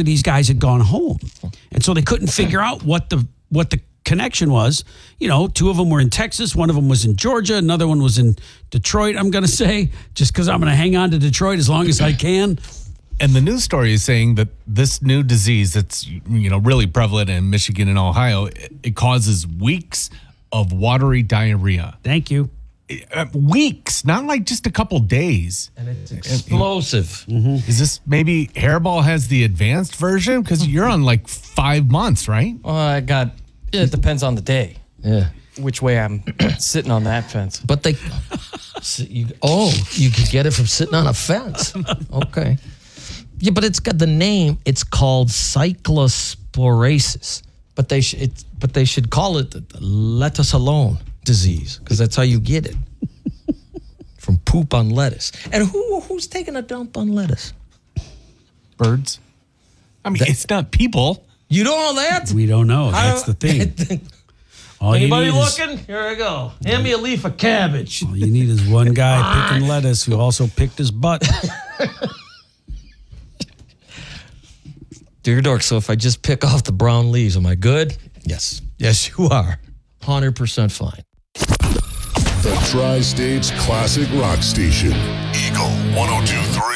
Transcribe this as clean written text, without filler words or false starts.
after these guys had gone home. And so they couldn't figure out what the connection was. You know, 2 of them were in Texas, 1 of them was in Georgia, another one was in Detroit, I'm going to say, just because I'm going to hang on to Detroit as long as I can. And the news story is saying that this new disease that's, really prevalent in Michigan and Ohio, it causes weeks of watery diarrhea. Thank you. Weeks, not like just a couple days. And it's explosive. Is this maybe Hairball has the advanced version? Because you're on like 5 months, right? It depends on the day. Yeah. Which way I'm sitting on that fence. But you could get it from sitting on a fence. Okay. Yeah, but it's got the name. It's called cyclosporasis. But they should call it the lettuce alone disease, because that's how you get it. From poop on lettuce. And who's taking a dump on lettuce? Birds. I mean, it's not people. You don't know that? We don't know. That's the thing. Anybody looking? Here I go. Hand me a leaf of cabbage. All you need is one guy picking lettuce who also picked his butt. Dear Dork, so if I just pick off the brown leaves, am I good? Yes. Yes, you are. 100% fine. The Tri-State's classic rock station, Eagle 102.3.